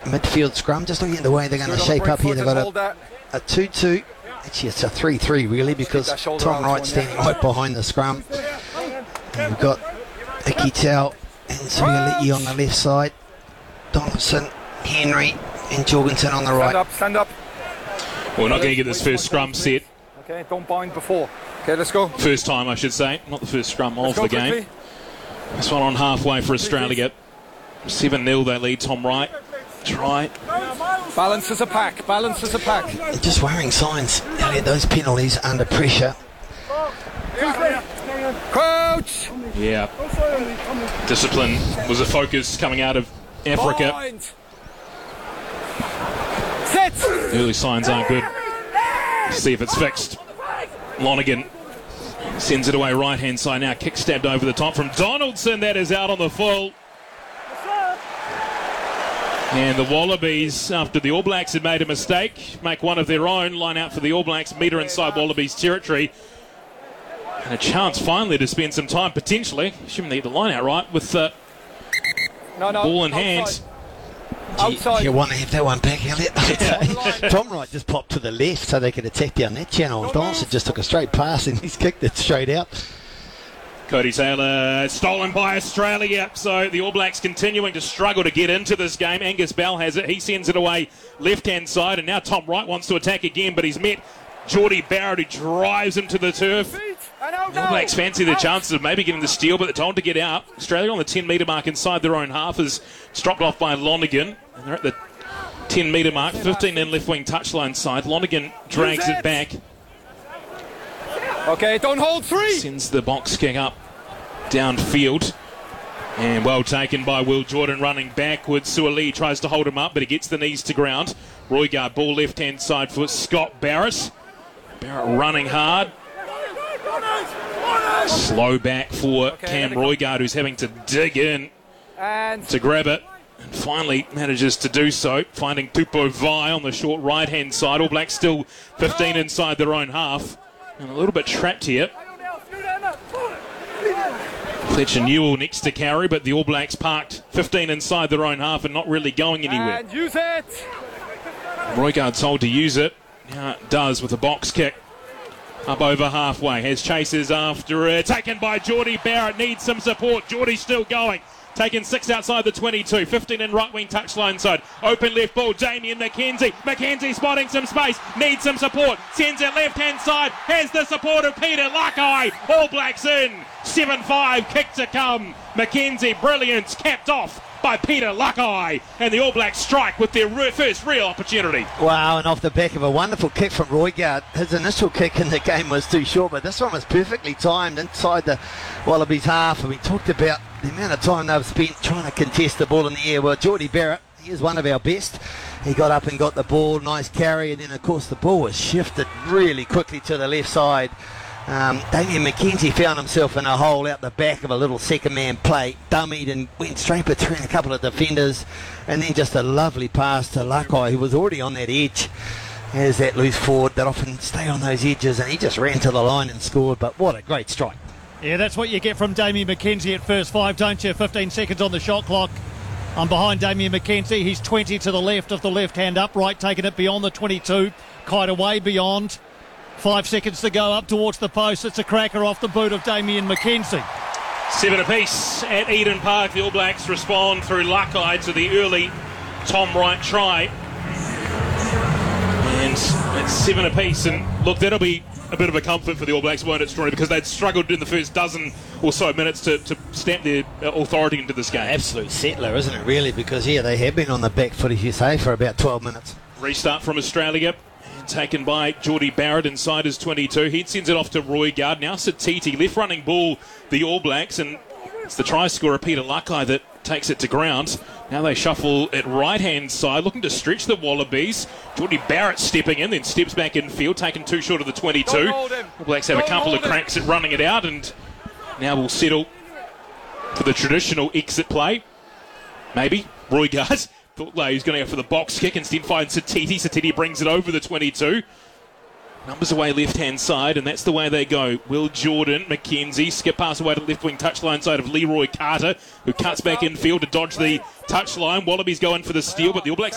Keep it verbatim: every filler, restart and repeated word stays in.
midfield scrum. Just looking at the way they're going to shape up here. They've got a, a two two. Actually, it's a three three, really, because Tom Wright standing right behind the scrum. And we've got Icky Tau and Suialii on the left side. Donaldson, Henry, and Jorgensen on the right. Stand up, stand up. Well, we're not going to get this first scrum set. Okay, don't bind before. Okay, let's go. First time, I should say. Not the first scrum Let's of the go game. quickly. This one on halfway for Australia. seven nil they lead. Tom Wright. Try. Balance as a pack, balance as a pack. Just worrying signs. Elliot, those penalties under pressure. Coach! Yeah. Discipline was a focus coming out of Africa. Bind. Sit! Early signs aren't good. See if it's fixed. Lonergan sends it away right hand side now. Kick stabbed over the top from Donaldson. That is out on the full. And the Wallabies, after the All Blacks had made a mistake, make one of their own, line out for the All Blacks, metre inside Wallabies territory. And a chance finally to spend some time, potentially, assuming they get the line out right, with uh, no, no, ball in outside. hand. Outside. You want to have that one back, Elliot? Tom Wright just popped to the left so they could attack down that channel. And Donaldson just took a straight pass and he's kicked it straight out. Cody Taylor stolen by Australia, so the All Blacks continuing to struggle to get into this game. Angus Bell has it, he sends it away left-hand side, and now Tom Wright wants to attack again, but he's met Geordie Barrett, who drives him to the turf. The All Blacks fancy their chances of maybe getting the steal, but they're told to get out. Australia on the ten metre mark inside their own half is dropped off by Lonergan, and they're at the ten metre mark, fifteen in left-wing touchline side. Lonergan drags it back. Okay, don't hold three. Sends the box kick up downfield. And well taken by Will Jordan running backwards. Suialii tries to hold him up, but he gets the knees to ground. Roigard ball left-hand side for Scott Barrett. Barrett running hard. Slow back for okay, Cam Roigard, who's having to dig in and to grab it. And finally manages to do so, finding Tupou Vai on the short right-hand side. All Blacks still fifteen inside their own half. And a little bit trapped here. Fletcher Newell next to carry, but the All Blacks parked fifteen inside their own half and not really going anywhere. And use it. Roigard told to use it. Now it does with a box kick. Up over halfway. Has chasers after it. Taken by Geordie Barrett. Needs some support. Geordie's still going. Taken six outside the twenty-two. fifteen in right wing touchline side. Open left ball. Damien McKenzie. McKenzie spotting some space. Needs some support. Sends it left hand side. Has the support of Peter Lakai. All Blacks in. seven five. Kick to come. McKenzie. Brilliance. Capped off by Peter Lakai. And the All Blacks strike with their re- first real opportunity. Wow, and off the back of a wonderful kick from Roigard. His initial kick in the game was too short, but this one was perfectly timed inside the Wallabies half. And we talked about the amount of time they've spent trying to contest the ball in the air. Well, Geordie Barrett, he is one of our best. He got up and got the ball, nice carry, and then of course the ball was shifted really quickly to the left side. Um, Damien McKenzie found himself in a hole out the back of a little second man play, dummied and went straight between a couple of defenders, and then just a lovely pass to Lakai, who was already on that edge. As that loose forward that often stay on those edges, and he just ran to the line and scored. But what a great strike. Yeah, that's what you get from Damien McKenzie at first five, don't you? fifteen seconds on the shot clock. I'm behind Damien McKenzie. He's twenty to the left of the left hand upright, taking it beyond the twenty-two, quite a way beyond. Five seconds to go up towards the post. It's a cracker off the boot of Damien McKenzie. Seven apiece at Eden Park. The All Blacks respond through Lakai to the early Tom Wright try. And it's seven apiece. And look, that'll be a bit of a comfort for the All Blacks, won't it, Story? Because they'd struggled in the first dozen or so minutes to, to stamp their authority into this game. Absolute settler, isn't it, really? Because, yeah, they have been on the back foot, as you say, for about twelve minutes. Restart from Australia. Taken by Geordie Barrett inside his twenty-two. He sends it off to Roigard. Now Satiti, left running ball, the All Blacks, and it's the try scorer Peter Lakai that takes it to ground. Now they shuffle at right-hand side, looking to stretch the Wallabies. Geordie Barrett stepping in, then steps back in field, taken two short of the twenty-two. All Blacks have a couple of cracks at running it out, and now we'll settle for the traditional exit play. Maybe. Roigard. Thought he was going to go for the box kick, instead finds Satiti. Satiti brings it over the twenty-two. Numbers away left-hand side, and that's the way they go. Will Jordan, McKenzie, skip pass away to left-wing touchline side of Leroy Carter, who cuts back in field to dodge the touchline. Wallabies go in for the steal, but the All Blacks